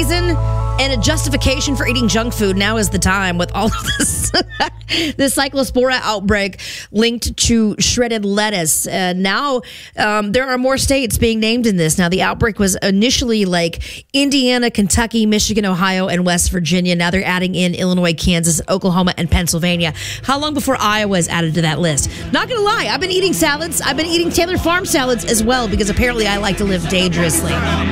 reason and a justification for eating junk food, now is the time with all of this. The Cyclospora outbreak linked to shredded lettuce. Now there are more states being named in this. Now, the outbreak was initially like Indiana, Kentucky, Michigan, Ohio, and West Virginia. Now they're adding in Illinois, Kansas, Oklahoma, and Pennsylvania. How long before Iowa is added to that list? Not going to lie, I've been eating salads. I've been eating Taylor Farm salads as well, because apparently I like to live dangerously.